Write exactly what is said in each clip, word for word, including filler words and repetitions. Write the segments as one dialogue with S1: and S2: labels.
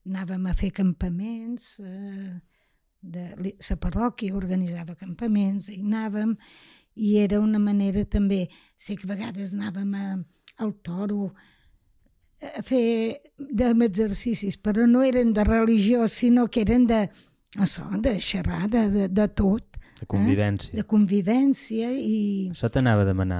S1: anàvem a fer campaments, eh, de, la parròquia organitzava campaments, hi anàvem, i era una manera també, sé que a vegades anàvem a, al Toro a fer exercicis, però no eren de religió, sinó que eren de, això, de xerrar, de, de, de tot.
S2: De convivència.
S1: Eh? De convivència i...
S2: Això t'anava a demanar.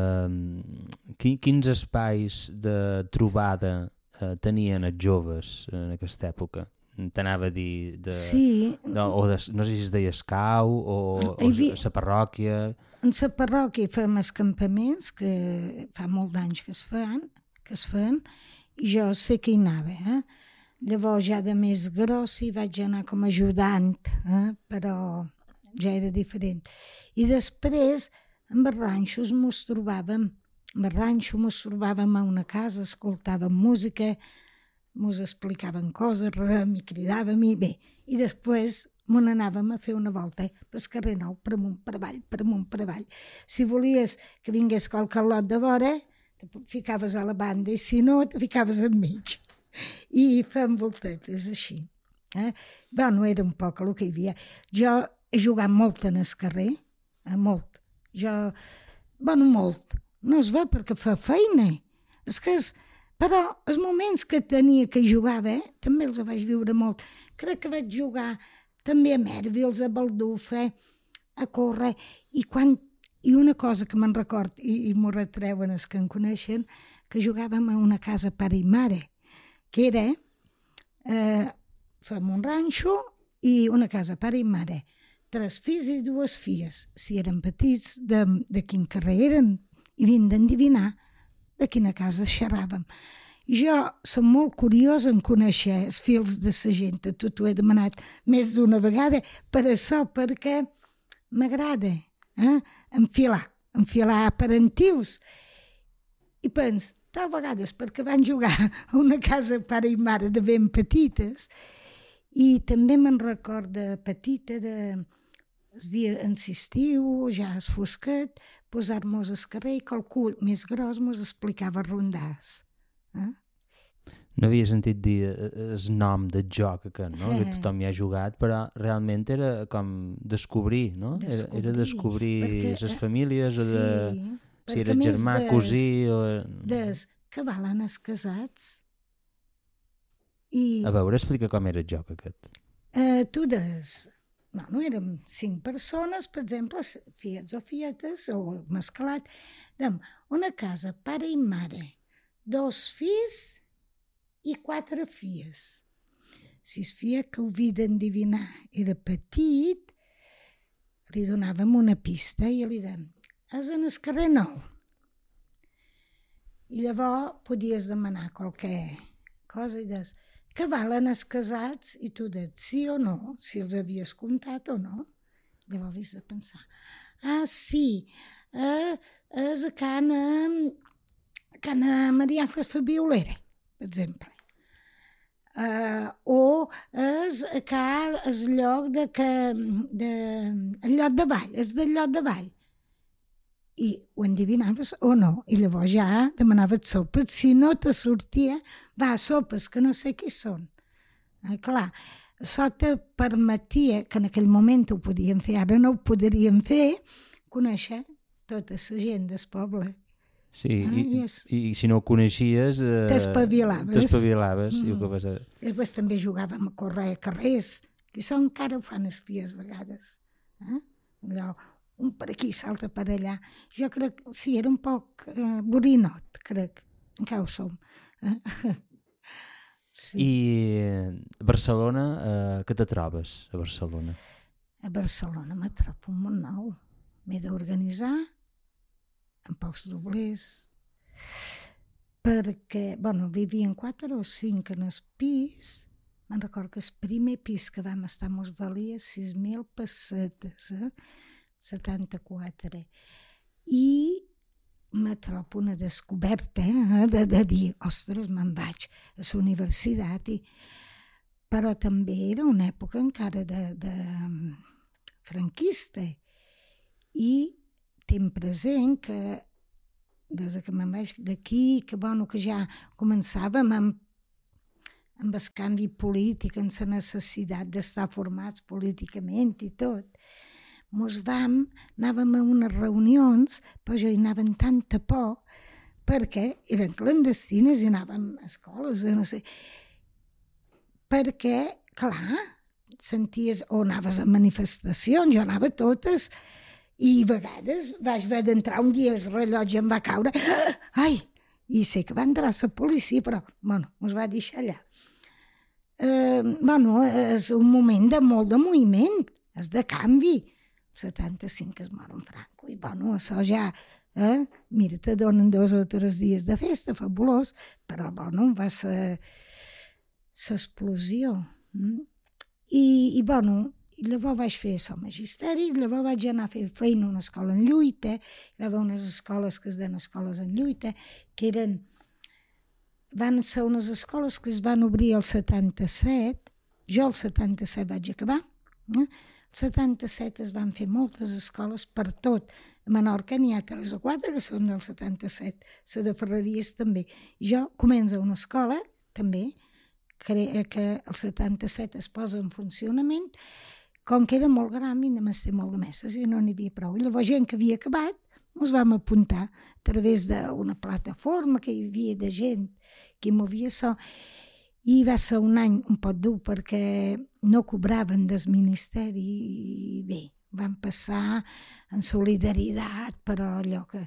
S2: Uh, quins espais de trobada uh, tenien els joves en aquesta època? T'anava a dir... De,
S1: sí.
S2: De, o de, no sé si es deia escau o, o
S1: havia...
S2: la parròquia...
S1: En la parròquia fem els campaments, que fa molt d'anys que es fan, que es fan, i jo sé que hi anava, eh? Llavors ja de més gros hi vaig anar com a ajudant, eh? Però ja era diferent. I després, amb els ranxos mos trobàvem, amb el ranxo mos trobàvem a una casa, escoltàvem música, mos explicaven coses, m'hi cridàvem i bé. I després m'on anàvem a fer una volta pel carrer Nou, per amunt, per avall, per amunt, per avall. Si volies que vingués qualque lot de vora, te ficaves a la banda i si no, te ficaves enmig. I fem voltetes així. Eh? Bueno, era un poc el que hi havia. Jo he jugat molt en el carrer, eh, molt. Jo, bueno, molt. No es va perquè fa feina. És que és, però els moments que tenia que jugava, eh, també els vaig viure molt. Crec que vaig jugar també a Mervils, a Baldufa, a córrer, i, quan, i una cosa que me'n record, i, i m'ho retreuen els que em coneixen, que jugàvem a una casa pare i mare, que era, eh, fem un ranxo i una casa pare i mare, tres fills i dues filles, si eren petits, de, de quin carrer eren, i havien d'endevinar de quina casa xerràvem. I jo som molt curiosa en conèixer els fills de la gent, a tu t'ho he demanat més d'una vegada, per això, perquè m'agrada eh? enfilar, enfilar parentius. I pens, tal vegades perquè van jugar a una casa pare i mare de ben petites, i també me'n recorda petita de el dia en l'estiu, ja es fosquet, posar-nos al carrer i qualcú més gros mos explicava rondars. Eh?
S2: No havia sentit dir el nom del joc aquest, no? Eh. Que tothom hi ha jugat, però realment era com descobrir, no? Descobrir, era, era descobrir perquè, les famílies, sí, o de, si era germà, des, cosí... O...
S1: Des que valen els casats. I,
S2: a veure, explica com era el joc aquest.
S1: Eh, tu des... Bueno, érem cinc persones, per exemple, fiets o fietes, o mesclat, una casa, pare i mare, dos fills i quatre filles. Si es fia que ho havia d'endevinar era petit, li donàvem una pista i li dèiem, és en el carrer Nou. I llavors podies demanar qualque cosa i des... que valen els casats, i tu deies sí o no, si els havies comptat o no. Llavors havies de pensar, ah, sí, eh, és a Cana, Cana Maria Àngels Fabiolera, per exemple. Uh, o és a Cal, és el lloc de, que, de, el lloc de Vall, és del lloc de Vall. I ho endevinaves o no, i llavors ja demanaves sopes, si no te sortia, va, sopes, que no sé qui són. Eh, clar, això te permetia, que en aquell moment ho podíem fer, ara no ho podríem fer, conèixer tota la gent del poble.
S2: Sí, ah, i, és... i si no ho coneixies... Eh,
S1: t'espavilaves.
S2: T'espavilaves. Mm. I ho vas a...
S1: Després també jugàvem a córrer a carrers, que això encara ho fan les filles a vegades. Eh? Allò, un per aquí, salta per allà. Jo crec, sí, era un poc eh, borinot, crec. Encara ho som. Eh? Sí.
S2: I a Barcelona, eh, què te trobes a Barcelona?
S1: A Barcelona me trobo un món nou. M'he d'organitzar amb pocs doblers, perquè, bueno, vivien quatre o cinc en el pis. Me'n recordo que el primer pis que vam estar mos valia sis mil pessetes, eh? setanta-quatre. I me trobo una descoberta, eh? de, de dir, ostres, me'n vaig a la universitat. I... Però també era una època encara de, de franquista. I tinc present que des que me'n vaig d'aquí, que, bueno, que ja començàvem amb, amb el canvi polític, amb la necessitat d'estar formats políticament i tot, mos vam, anàvem a unes reunions, però jo hi anava amb tanta por, perquè eren clandestines i anàvem a escoles, no sé, perquè, clar, senties, o anaves a manifestacions, jo anava a totes, i a vegades vaig haver d'entrar un dia, el rellotge em va caure, ai, i sé que va entrar la policia, però, bueno, us va deixar allà. Eh, bueno, és un moment de molt de moviment, és de canvi. El setanta-cinc es mor en Franco, i bueno, això ja, eh, mira, te donen dos o tres dies de festa, fabulós, però bueno, va ser l'explosió. I, i bueno, i llavors vaig fer el magisteri, llavors vaig anar a fer feina a una escola en lluita, hi va haver unes escoles que es deien escoles en lluita, que eren, van ser unes escoles que es van obrir el setanta-set, jo el setanta-set vaig acabar, eh? el setanta-set es van fer moltes escoles per tot, a Menorca n'hi ha tres o quatre que són del setanta-set, la de Ferreries també, jo començo una escola també, que, que el setanta-set es posa en funcionament, com que era molt gran i només té molt de mestres i no n'hi havia prou. I llavors gent que havia acabat ens vam apuntar a través d'una plataforma que hi havia de gent que hi movia això. I va ser un any un poc dur perquè no cobraven del Ministeri i bé, van passar en solidaritat, però allò que...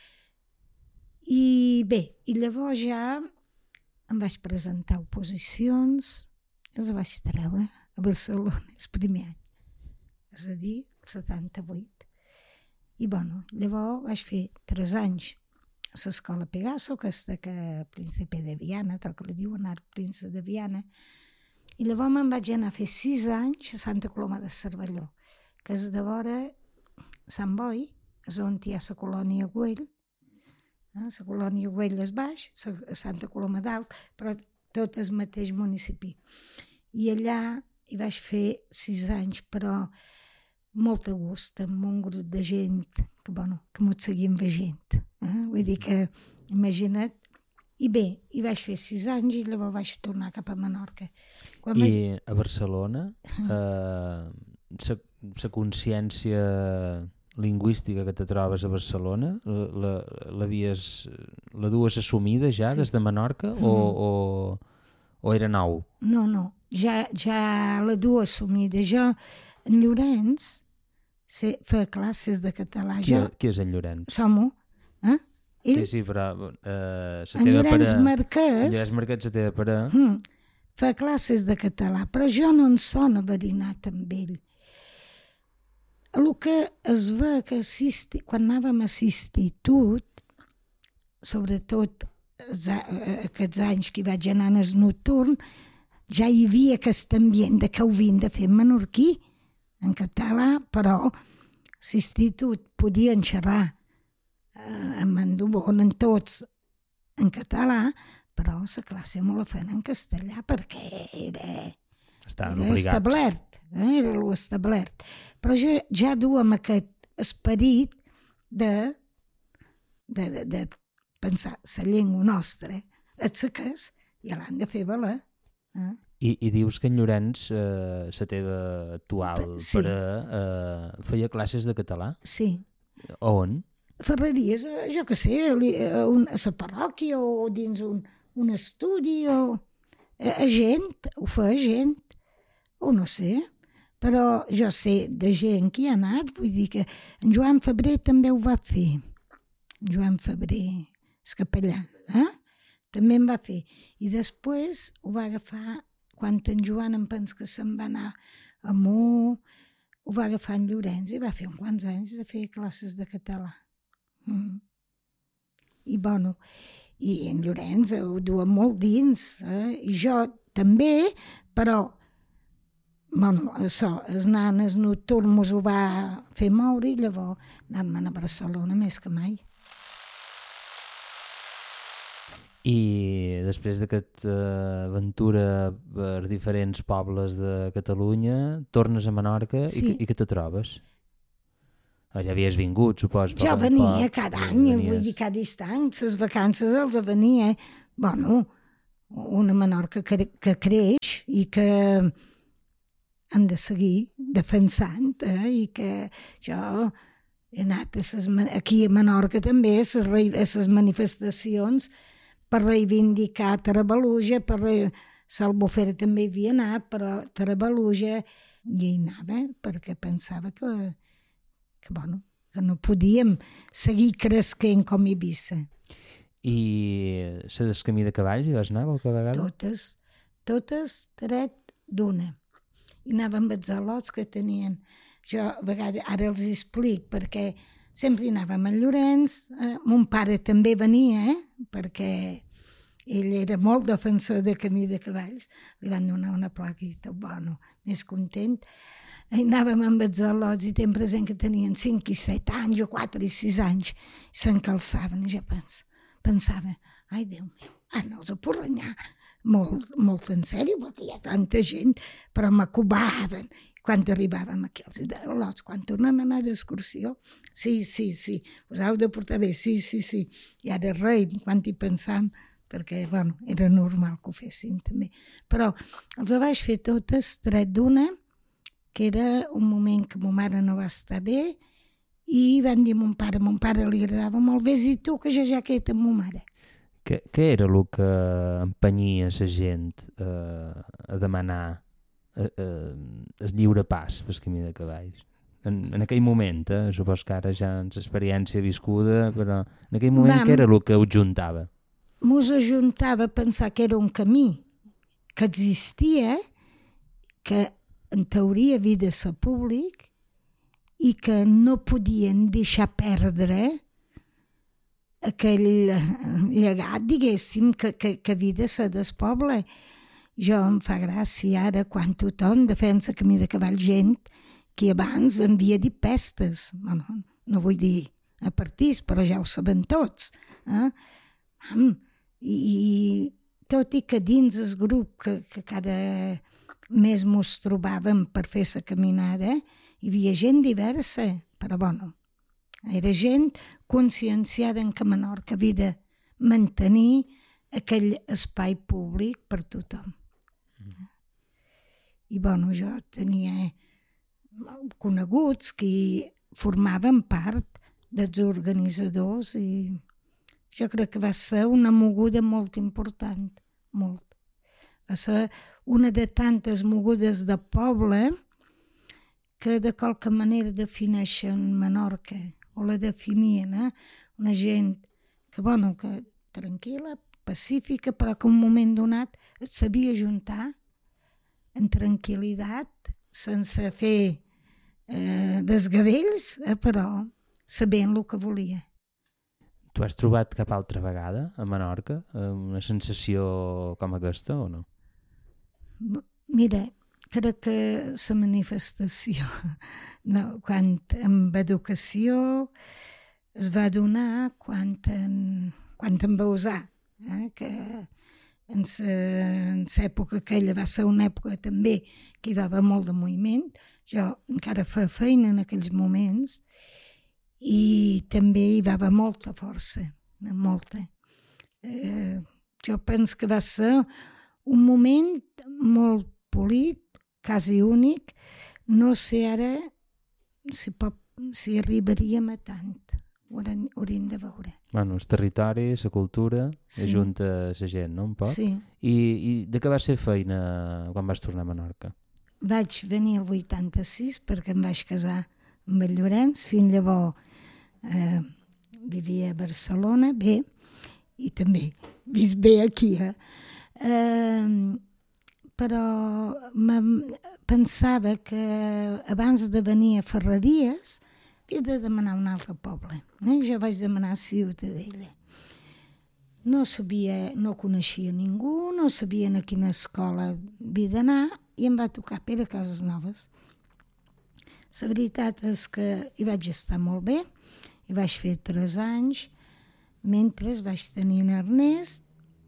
S1: I bé, i llavors ja em vaig presentar oposicions, els vaig treure a Barcelona el primer any, és a dir, el setanta-vuit. I bueno, llavors vaig fer tres anys a l'escola Pegaso, que és que Príncipe de Viana, tot que li diuen ara Príncipe de Viana, i llavors me'n vaig anar a fer sis anys a Santa Coloma de Cervelló, que és de vora Sant Boi, és on hi ha la colònia Güell, la colònia Güell és baix, Santa Coloma dalt, però tot el mateix municipi. I allà hi vaig fer sis anys, però molt a gust, amb un grup de gent que, bueno, que m'ho seguim veient. Eh? Vull dir que, imagina't, i bé, hi vaig fer sis anys i llavors vaig tornar cap a Menorca. Quan
S2: I
S1: vaig...
S2: a Barcelona, eh, la consciència lingüística que te trobes a Barcelona, la, la, la dues assumida ja sí. Des de Menorca mm. o, o, o era nou?
S1: No, no, ja, ja la dues assumida. Jo, en Llorenç, fa classes de català.
S2: Qui, jo, qui és en Llorenç?
S1: Som-ho. Eh?
S2: Ell, sí, sí, però... Eh,
S1: en Llorenç Marquès...
S2: En Llorenç Marquès se té de parar.
S1: Mm, fa classes de català, però jo no en sona verinat amb ell. El que es ve que assisti, quan anàvem a l'institut, sobretot aquests anys que hi vaig anar en el nocturn, ja hi havia aquest ambient de que ho havien de fer en menorquí, en català, però l'institut podien xerrar eh, amb en Dubon, en tots, en català, però la classe me la feien en castellà perquè era, era establert, eh, era l'establert. Però jo ja duem aquest esperit de, de, de, de pensar la llengua nostra, és la que és, i l'han de fer valer. Eh?
S2: I, I dius que en Llorenç, eh, la teva actual
S1: sí.
S2: pare, eh, feia classes de català?
S1: Sí.
S2: On?
S1: Ferreries, jo què sé, a la parròquia o dins un, un estudi, o a gent, ho fa gent, o no sé, però jo sé de gent que hi ha anat, vull dir que en Joan Febrer també ho va fer, en Joan Febrer, el capellà, eh? també en va fer, i després ho va agafar, quan en Joan em penso que se'n va anar a Mó, ho va agafar en Llorenç i va fer uns quants anys de fer classes de català. Mm. I bueno, i en Llorenç ho duen molt dins, eh? I jo també, però bueno, això, els nanes nocturns ho va fer moure i llavors anar-me'n a Barcelona més que mai.
S2: I després d'aquesta aventura per diferents pobles de Catalunya, tornes a Menorca sí. i, i què te trobes? Oh, ja havies vingut, supos.
S1: Jo venia poc, cada any, venies... vull dir, cada instant, les vacances els venia. Bueno, una Menorca que, que creix i que han de seguir defensant, eh? I que jo he anat a ses, aquí a Menorca també a les manifestacions per reivindicar Tarabaluja, per re... Salbufera també hi havia anat, però Tarabaluja i hi anava perquè pensava que, que, bueno, que no podíem seguir cresquent com Eivissa.
S2: I la del camí de cavalls hi vas anar qualque vegada?
S1: Totes, totes tret d'una. I anàvem als al·lots que tenien. Jo a vegades, ara els explic, perquè sempre hi anàvem a Llorenç, eh, mon pare també venia, eh, perquè ell era molt defensor de camí de cavalls, li van donar una plaquita, bueno, més content. I anàvem amb els al·lots i tenc present que tenien cinc i set anys, o quatre i sis anys, i s'encalçaven, i jo pens, pensava, ai, Déu meu, ara no els ho puc renyar, molt, molt en sèrio, perquè hi ha tanta gent, però m'acobaven. Quan arribàvem aquí als al·lots, quan tornem a anar d'excursió, sí, sí, sí, us heu de portar bé, sí, sí, sí, i ara reim quan hi pensam, perquè, bueno, era normal que ho fessin també. Però els vaig fer totes tret d'una, que era un moment que ma mare no va estar bé, i van dir a mon pare, a mon pare li agradava molt, vés-hi tu, que jo ja quedat amb ma mare.
S2: Què, què era el que empenyia la gent eh, a demanar eh, eh, el lliure pas pel camí de cavalls? En, en aquell moment, eh, supos que ara ja és experiència viscuda, però en aquell moment Vam, què era el que us juntava?
S1: Mos ajuntava a pensar que era un camí que existia, que en teoria havia de ser públic i que no podien deixar perdre aquell llegat, diguéssim, que, que, que havia de ser del poble. Jo em fa gràcia ara quan tothom defensa camí de cavall, gent que abans havia dit pestes. Bueno, no vull dir a partits, però ja ho saben tots. Eh? I, i tot i que dins el grup que, que cada mes mos trobàvem per fer la caminada, hi havia gent diversa, però bueno, era gent conscienciada en que Menorca havia de mantenir aquell espai públic per tothom. Mm. I bueno, jo tenia coneguts que formaven part dels organitzadors i jo crec que va ser una moguda molt important, molt. Va ser una de tantes mogudes de poble que de qualque manera defineixen Menorca, o la definien, eh? Una gent que, bueno, que tranquil·la, pacífica, però que un moment donat es sabia juntar en tranquil·litat, sense fer eh, desgavells, eh, però sabent el que volia.
S2: Tu has trobat cap altra vegada a Menorca una sensació com aquesta o no?
S1: Mira, crec que la manifestació, no, quan amb educació es va donar quan en, quan en va usar, eh, que en l'època aquella va ser una època també que hi va haver molt de moviment. Jo encara feia feina en aquells moments i també hi va haver molta força, molta. Eh, jo penso que va ser un moment molt polit, quasi únic. No sé ara si, pot, si arribaríem a tant. Ho hauríem de veure.
S2: Bueno, el territori, la cultura, sí. Ajunta la gent, no? Un poc?
S1: Sí.
S2: I, I de què vas fer feina quan vas tornar a Menorca?
S1: Vaig venir el vuitanta-sis perquè em vaig casar amb el Llorenç. Fins llavors eh, vivia a Barcelona, bé, i també vist bé aquí, eh? eh però pensava que abans de venir a Ferreries havia de demanar un altre poble. Eh? Jo vaig demanar a Ciutadella. No sabia, no coneixia ningú, no sabia a quina escola havia d'anar i em va tocar Pere Casasnoves. La veritat és que hi vaig estar molt bé, hi vaig fer tres anys, mentre vaig tenir un Ernest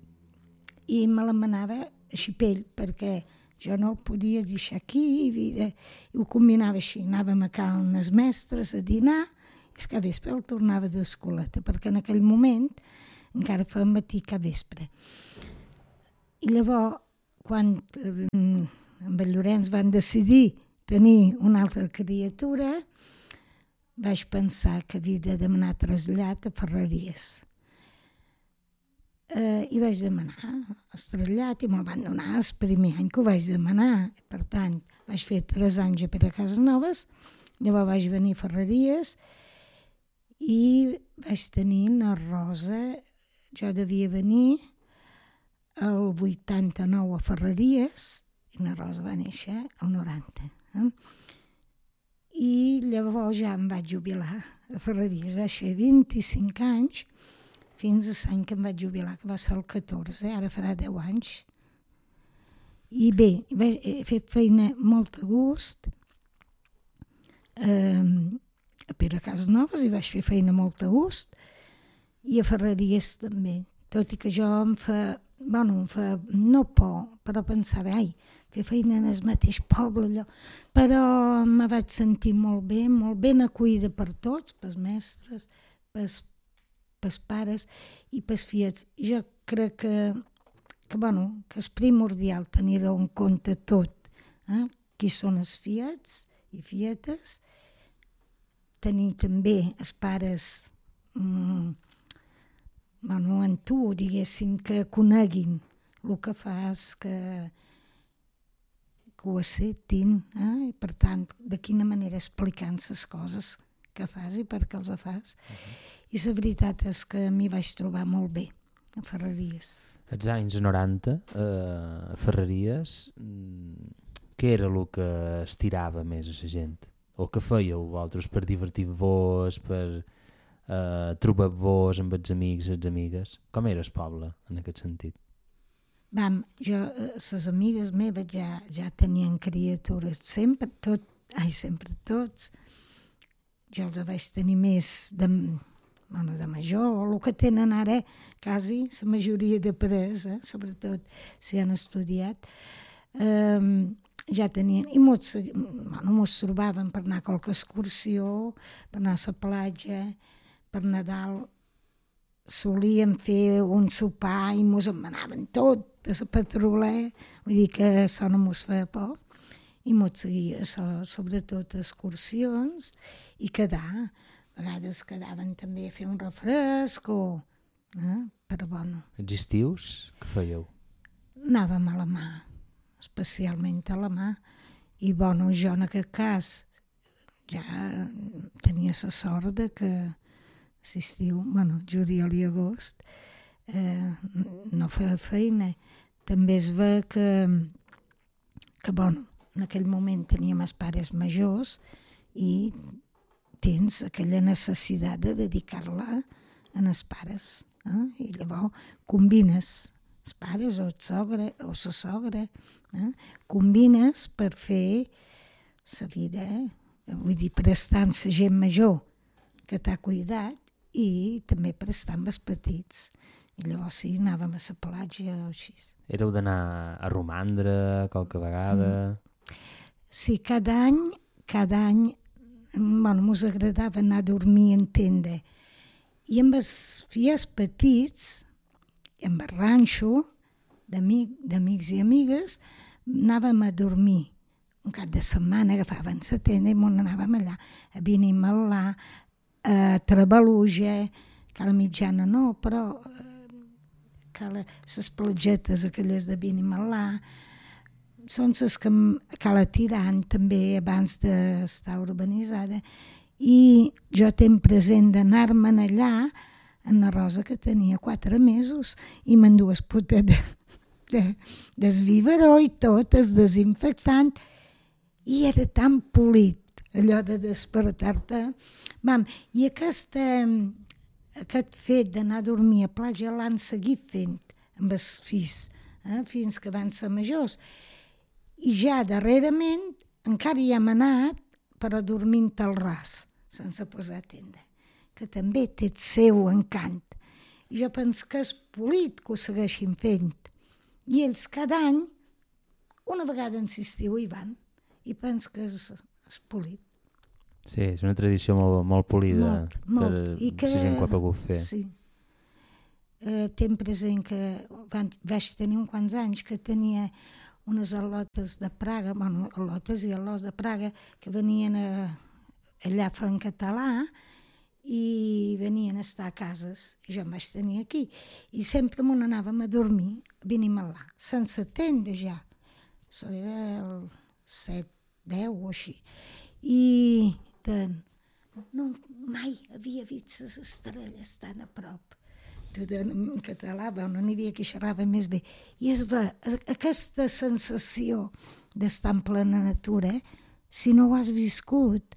S1: i me l'amenava a Xipell, perquè jo no el podia deixar aquí, i, i ho combinava així. Anàvem a casa unes mestres a dinar, i és que a vespre el tornava d'escoleta, perquè en aquell moment encara feia matí que a vespre. I llavors, quan eh, amb el Llorenç van decidir tenir una altra criatura, vaig pensar que havia de demanar trasllat a Ferreries. Eh, I vaig demanar el trasllat i me'l van donar el primer any que ho vaig demanar. Per tant, vaig fer tres anys a Pere Casanovas, llavors vaig venir a Ferreries i vaig tenir una Rosa. Jo devia venir el vuitanta-nou a Ferreries i la Rosa va néixer el noranta. Eh? I llavors ja em vaig jubilar a Ferreries. Vaig fer vint-i-cinc anys fins a l'any que em vaig jubilar, que va ser el catorze, ara farà deu anys. I bé, he fet feina molt a gust eh, a Pere Casanovas i vaig fer feina molt a gust i a Ferreries també, tot i que jo em fa, bueno, em fa no por, però pensava, ai, fer feina en el mateix poble, allò. Però me vaig sentir molt bé, molt ben acollida per tots, pels mestres, pels pels pares i pels fiets. Jo crec que, que, bueno, que és primordial tenir-ho en compte tot. Eh? Qui són els fiets i fietes, tenir també els pares mm, bueno, en tu, diguéssim, que coneguin el que fas, que, que ho acceptin, eh? I per tant, de quina manera explicant les coses que fas i per què els fas. Uh-huh. I la veritat és que m'hi vaig trobar molt bé a Ferreries.
S2: Als anys noranta, eh, a Ferreries, què era el que estirava més a la gent? O què fèieu vosaltres per divertir-vos, per eh, trobar-vos amb els amics i les amigues? Com era el poble en aquest sentit?
S1: Vam, jo, les amigues meves ja, ja tenien criatures, sempre, tot, ai, sempre tots. Jo els vaig tenir més de... bueno, de major, el que tenen ara quasi, la majoria de pares, eh? Sobretot si han estudiat, eh, ja tenien, i molts, bueno, molts trobaven per anar a qualque excursió, per anar a la platja, per Nadal, solíem fer un sopar i mos en anaven tot a la patrulera, vull dir que això no mos feia por, i mos seguia, sobretot excursions, i quedar. A vegades quedaven també a fer un refresc o... Eh? Però bueno...
S2: Els estius, què fèieu?
S1: Anàvem a la mà, especialment a la mà. I bueno, jo en aquest cas ja tenia la sort de que l'estiu, bueno, juliol i agost, eh, no feia feina. També es ve que, que bueno, en aquell moment teníem els pares majors i tens aquella necessitat de dedicar-la als pares. Eh? I llavors combines els pares o el sogre o la sogra, eh? Combines per fer la vida, eh? Vull dir, per estar amb la gent major que t'ha cuidat i també per estar amb els petits. I llavors sí, anàvem a la platja o així.
S2: Éreu d'anar a romandre qualque vegada?
S1: Mm. Sí, cada any, cada any bueno, mos agradava anar a dormir en tenda. I amb els fills petits, amb el ranxo d'amics i amigues, anàvem a dormir. Un cap de setmana agafaven la tenda i anàvem allà a Benimalà, a Trabaluja, que a la mitjana no, però que les platgetes aquelles de Benimalà, són les que a la Tirant també abans d'estar urbanitzada, i jo tenc present d'anar-me'n allà en la Rosa que tenia quatre mesos i m'endues puta de, de, del biberó i tot, el desinfectant, i era tan polit allò de despertar-te. Vam, i aquesta, aquest fet d'anar a dormir a platja l'han seguit fent amb els fills, eh, fins que van ser majors. I ja darrerament encara hi hem anat, però dormint al ras, sense posar tenda, que també té el seu encant. I jo penso que és polit que ho segueixin fent. I ells cada any, una vegada en l'estiu hi van, i penso que és, és polit.
S2: Sí, és una tradició molt, molt polida
S1: molt, molt.
S2: per I que, la gent que ho ha pogut fer.
S1: Sí. eh, tenc present que van, vaig tenir uns quants anys que tenia unes al·lotes de Praga, bueno, al·lotes i al·lots de Praga, que venien a, allà fent català i venien a estar a cases, i jo em vaig tenir aquí. I sempre m'on anàvem a dormir, venim allà, sense tenda ja. Això era el set, deu o així. I ten, no, mai havia vist les estrelles tan a prop. Tot en català, bueno, n'hi havia que xerrava més bé. I es va, aquesta sensació d'estar en plena natura, eh? Si no ho has viscut,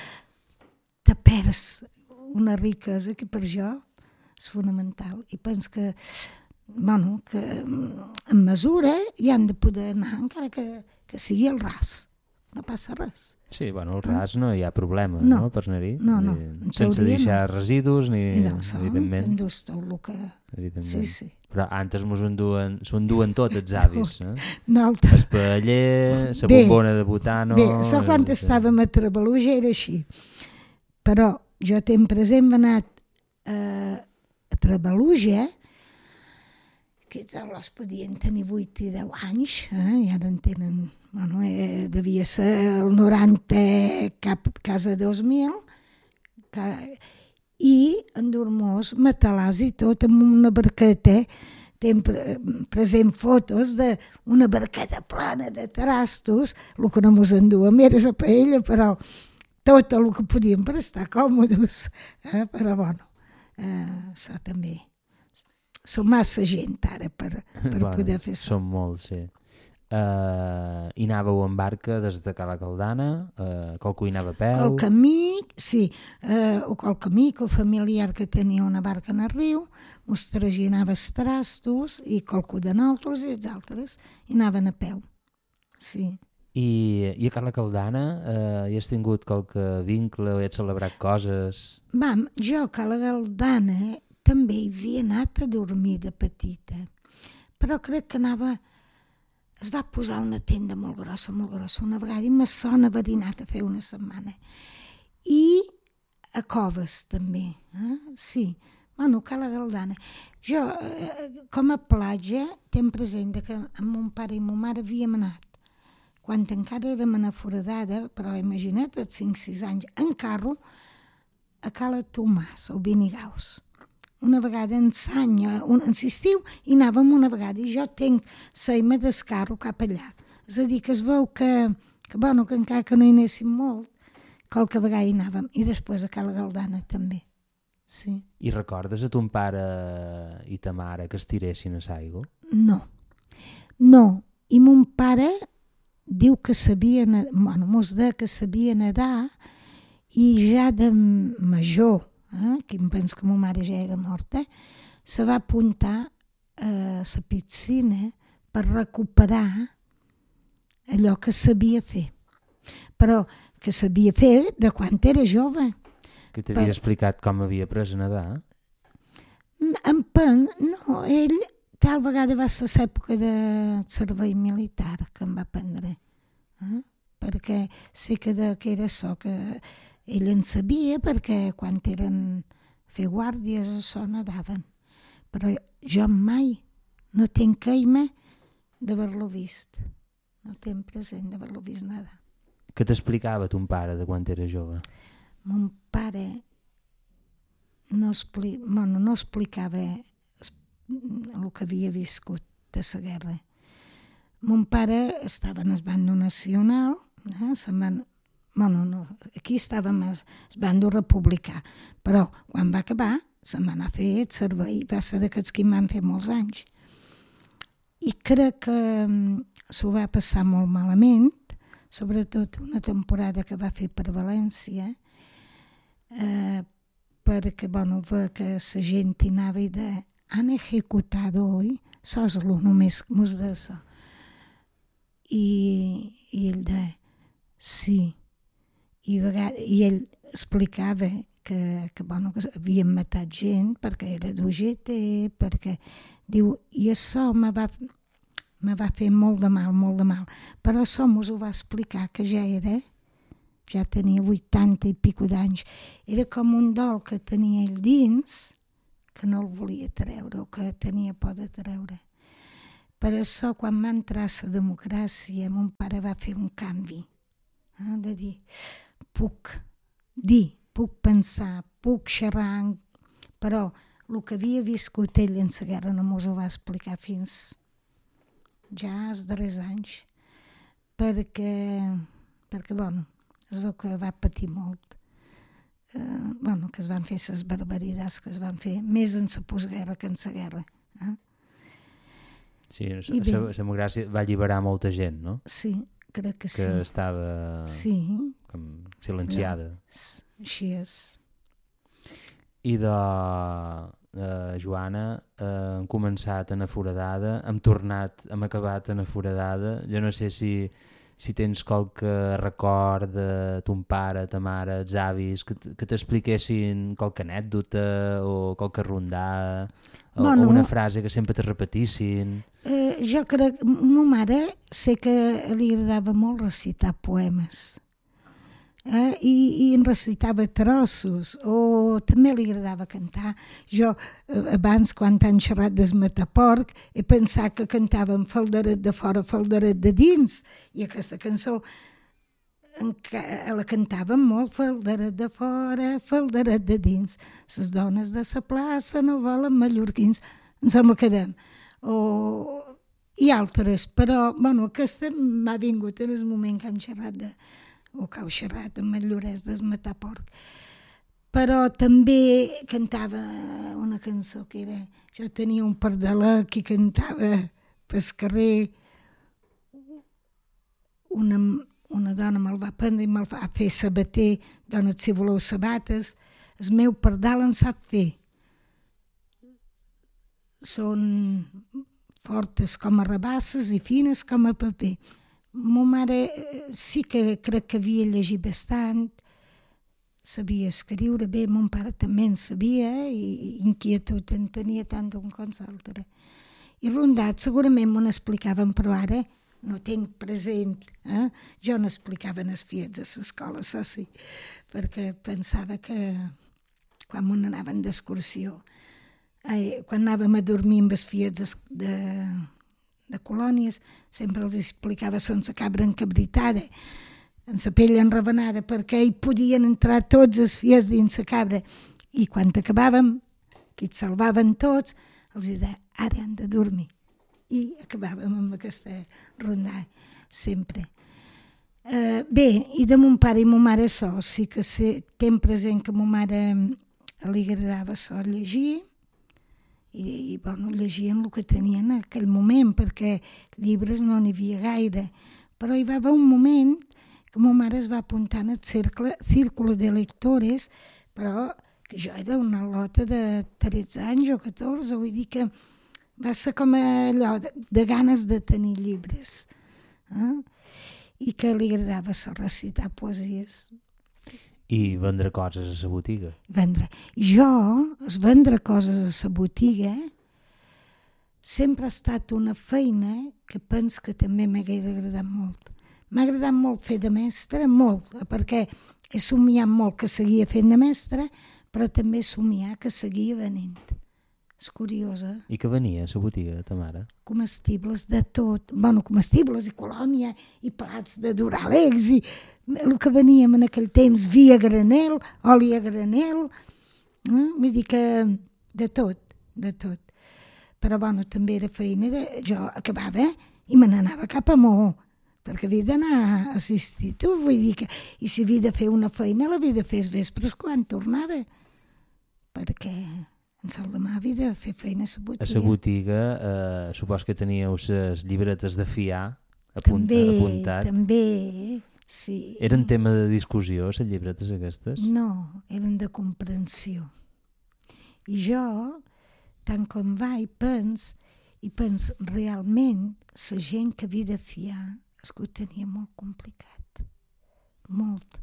S1: te perds una riquesa que per jo és fonamental. I penso que, bueno, que en mesura hi han de poder anar, encara que, que sigui el ras. No passa res.
S2: Sí, bueno, el ras no hi ha problema, no, no per anar-hi.
S1: No, no.
S2: Sense deixar no. residus ni...
S1: I doncs, evidentment. T'endús tot el que...
S2: Evidentment.
S1: Sí, sí.
S2: Però antes mos enduen, s'ho enduen tot, els avis. Eh?
S1: No, el...
S2: El paller, la bombona de butano...
S1: Bé, això quan el... estàvem a Trebaluja era així. Però jo tenc present, he anat eh, a Trebaluja, que els al·los podien tenir vuit i deu anys, eh? I ara en tenen... Bueno, eh, devia ser el noranta cap casa dos mil, que, i endur-nos matalàs i tot amb una barqueta. Tenc present fotos d'una barqueta plena de trastos, el que no mos enduem era la paella, però tot el que podíem per estar còmodes. Eh? Però bueno, eh, això també. Som massa gent ara per, per bueno, poder fer això.
S2: Som molts, sí. Uh, I anàveu en barca des de Cala Caldana, uh, qual cuinava a peu?
S1: Qual camí, sí, uh, o qual camí, que el familiar que tenia una barca en el riu, mos traginava els trastos i qualcú de nosaltres i els altres i anaven a peu, sí.
S2: I, i a Cala Caldana uh, hi has tingut qualque vincle o hi has celebrat coses?
S1: Vam, jo a Cala Caldana també hi havia anat a dormir de petita, però crec que anava... Es va posar una tenda molt grossa, molt grossa, una vegada, i me sona haver anat a fer una setmana. I a Coves, també. Eh? Sí, bueno, Cala Caldana. Jo, eh, com a platja, tenc present que amb mon pare i mon mare havíem anat. Quan encara érem una foradada, però imagina't, als cinc sis anys, en carro, a Cala Tomàs, o Benigaus. Una vegada en l'any, en l'estiu, i anàvem una vegada, i jo tenc l'eina d'escarro cap allà. És a dir, que es veu que, que, bueno, que encara que no hi anéssim molt, qualque vegada hi anàvem, i després a Cala Caldana també. Sí.
S2: I recordes a ton pare i ta mare que es tiressin a l'aigua?
S1: No, no, i mon pare diu que sabia, bueno, mos deia que sabia nedar, i ja de major, Eh, que em penso que ma mare ja era morta, se va apuntar a la piscina per recuperar allò que sabia fer. Però que sabia fer de quan era jove.
S2: Que t'havia per... explicat com havia après a nedar?
S1: En pen, no, ell tal vegada va ser l'època de servei militar que em va prendre. Eh? Perquè sé que, de, que era això, que ell en sabia perquè quan eren fer guàrdies això nadaven. Però jo mai no tenc caima d'haver-lo vist. No tenc present d'haver-lo vist nedar.
S2: Què t'explicava ton pare de quan era jove?
S1: Mon pare no, expli... bueno, no explicava el que havia viscut de la guerra. Mon pare estava en el bando nacional, eh? se'n van... Bueno, no, aquí estàvem al bando republicà, però quan va acabar se'n va anar a fer el servei, va ser d'aquests que em van fer molts anys. I crec que s'ho va passar molt malament, sobretot una temporada que va fer per València, eh, perquè, bueno, ve que la gent hi anava i de han ejecutado hoy, sos lo només mos de això. I, i ell de sí, I, vegada, i ell explicava que, que, bueno, que havien matat gent perquè era d'U G T, perquè diu, i això me va, me va fer molt de mal, molt de mal, però això mos ho va explicar que ja era, ja tenia vuitanta i pico d'anys, era com un dol que tenia ell dins, que no el volia treure o que tenia por de treure. Per això, quan va entrar la democràcia, mon pare va fer un canvi, eh? de dir, puc dir, puc pensar, puc xerrar, però el que havia viscut ell en la guerra no mos ho va explicar fins ja els darrers anys, perquè, perquè bueno, es veu que va patir molt, eh, bueno, que es van fer les barbaritats que es van fer, més en la postguerra que en la guerra. Eh?
S2: Sí, la democràcia va alliberar molta gent, no?
S1: Sí, crec que, que sí.
S2: Que estava
S1: sí.
S2: com silenciada.
S1: Ja, així és.
S2: I de uh, Joana uh, hem començat en Aforadada, hem tornat, hem acabat en Aforadada. Jo no sé si, si tens qualque record de ton pare, ta mare, els avis, que, que t'expliquessin qualque anècdota o qualque rondada, o, bueno, o una frase que sempre te repetissin.
S1: Eh, jo crec, ma mare sé que li agradava molt recitar poemes. Eh, i, i en recitava trossos, o també li agradava cantar. Jo, eh, abans, quan han xerrat del mataporc, he pensat que cantàvem faldaret de fora, faldaret de dins, i aquesta cançó en, la cantàvem molt, faldaret de fora, faldaret de dins, les dones de la plaça no volen mallorquins, em sembla que dem. O, i altres, però, bueno, aquesta m'ha vingut en el moment que han xerrat de o que heu xerrat amb el Llorès del Mataporc. Però també cantava una cançó que era... Jo tenia un pardalec i cantava pel carrer. Una, una dona me'l va prendre i me'l va fer sabater. Dones, si voleu sabates, el meu pardal en sap fer. Són fortes com a rabasses i fines com a paper. Ma mare sí que crec que havia llegit bastant, sabia escriure bé, mon pare també en sabia, i inquietud en tenia tant un com l'altre. I rondat segurament m'ho n'explicaven, però ara no tinc present. Eh? Jo n'explicava en els fiets a l'escola, això sí, perquè pensava que quan m'ho anaven d'excursió, eh, quan anàvem a dormir amb els fiets de... de colònies, sempre els explicava sense cabra encabritada, en la pell enravenada, perquè hi podien entrar tots els fies dins la cabra. I quan acabàvem, que et salvaven tots, els deia, ara han de dormir. I acabàvem amb aquesta rondada, sempre. Uh, bé, i de mon pare i mon mare això, sí que sé, tenc present que mon mare li agradava això llegir, i, i bueno, llegien el que tenien en aquell moment, perquè llibres no n'hi havia gaire. Però hi va haver un moment que ma mare es va apuntar en el cercle, círculo de lectores, però que jo era una lota de tretze anys o catorze, vull dir que va ser com allò de, de ganes de tenir llibres. Eh? I que li agradava recitar poesies.
S2: I vendre coses a la botiga.
S1: Vendre. Jo, es vendre coses a la botiga, sempre ha estat una feina que penso que també m'hagués agradat molt. M'ha agradat molt fer de mestre, molt, perquè he somiat molt que seguia fent de mestre, però també he somiat que seguia venint. És curiosa.
S2: I què venia a la botiga, ta mare?
S1: Comestibles de tot. Bueno, comestibles i colònia, i plats de Duralex, i el que veníem en aquell temps, vi a granel, oli a granel, eh? Vull dir que de tot, de tot. Però, bueno, també era feina, de... jo acabava i me n'anava cap a Maó, perquè havia d'anar a l'institut, vull dir que, i si havia de fer una feina, l'havia de fer els vespres quan tornava, perquè en sol demà havia de fer feina a la botiga.
S2: A la botiga, eh, supos que teníeu les llibretes de fiar apunt,
S1: també,
S2: apuntat.
S1: També, sí.
S2: Eren tema de discussió, les llibretes aquestes?
S1: No, eren de comprensió. I jo, tant com vaig, pens, i pens realment, la gent que havia de fiar és que ho tenia molt complicat. Molt.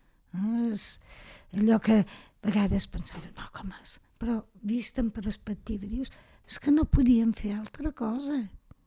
S1: És allò que a vegades pensava, no, com és? Però vist en perspectiva, dius, és que no podíem fer altra cosa.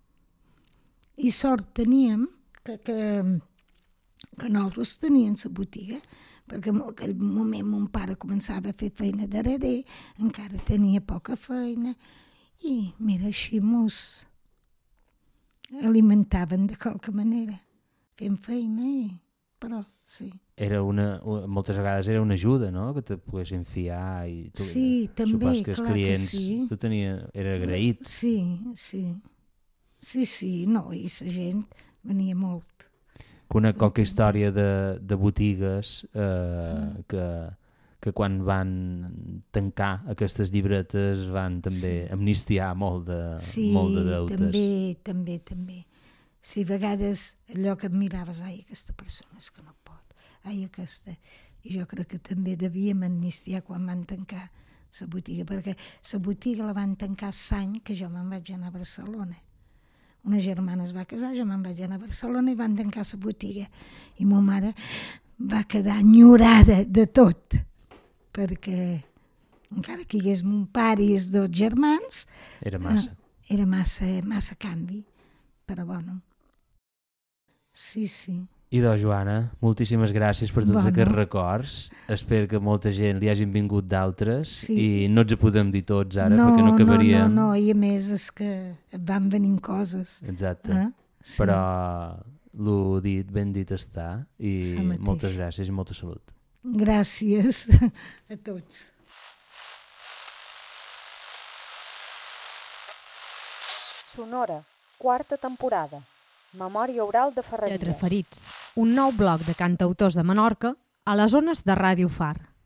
S1: I sort teníem que, que, que nosaltres teníem la botiga perquè en aquell moment mon pare començava a fer feina d'hereder, encara tenia poca feina, i mira, així mos alimentaven de qualque manera, fent feina, i... però sí.
S2: Era una, moltes vegades era una ajuda, no?, que te poguessin fiar i tu,
S1: sí, també,
S2: que
S1: clar
S2: clients,
S1: que sí.
S2: Tu tenia, era agraït.
S1: Sí, sí, sí, sí, no, i la gent venia molt.
S2: Conec qualque història de, de botigues eh, mm. que, que quan van tancar aquestes llibretes van també sí. amnistiar molt de,
S1: sí,
S2: molt de deutes.
S1: Sí, també, també, també. Si a vegades allò que admiraves, ai, aquesta persona és que no pot, ai, aquesta... I jo crec que també devíem amnistiar quan van tancar la botiga, perquè la botiga la van tancar l'any que jo me'n vaig anar a Barcelona. Una germana es va casar, jo me'n vaig anar a Barcelona i van tancar la botiga. I ma mare va quedar enyorada de tot, perquè encara que hi hagués mon pare i els dos germans...
S2: Era massa.
S1: Eh, era massa, massa canvi, però bueno... Sí, sí.
S2: Idò, Joana, moltíssimes gràcies per tots
S1: bueno.
S2: aquests records. Espero que molta gent li hagin vingut d'altres sí. i no ens podem dir tots ara
S1: no,
S2: perquè no acabaríem.
S1: No, no, no, i a més és que van venint coses.
S2: Exacte. Eh? Sí. Però l'ho dit, ben dit està i moltes gràcies i molta salut.
S1: Gràcies a tots.
S3: Sonora, quarta temporada. Memòria oral de Ferreries.
S4: Lletraferits, un nou bloc de cantautors de Menorca a les ones de Ràdio Far.